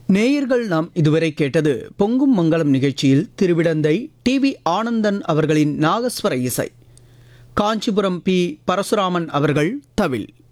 நேயர்கள் நாம் இதுவரை கேட்டது பொங்கும் மங்களம் நிகழ்ச்சியில் திருவிடந்தை டிவி ஆனந்தன் அவர்களின் நாகஸ்வர இசை, காஞ்சிபுரம் பி பரசுராமன் அவர்கள் தவில்.